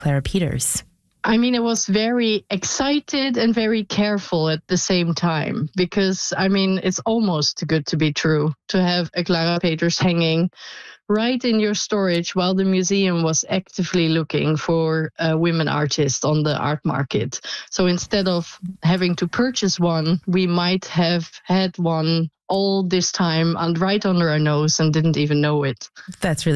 Clara Peters? I mean, it was very excited and very careful at the same time because, I mean, it's almost too good to be true to have a Clara Peters hanging right in your storage while the museum was actively looking for a women artist on the art market. So instead of having to purchase one, we might have had one all this time and right under our nose and didn't even know it. That's really